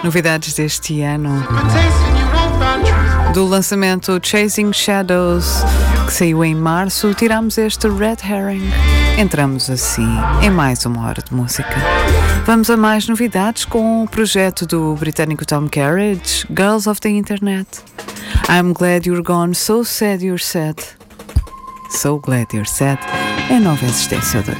Novidades deste ano. Do lançamento Chasing Shadows, que saiu em março, tiramos este Red Herring. Entramos assim em mais uma hora de música. Vamos a mais novidades com o projeto do britânico Tom Kerridge, Girls of the Internet. I'm glad you're gone, so sad you're sad. So glad you're sad. É nova existência 2.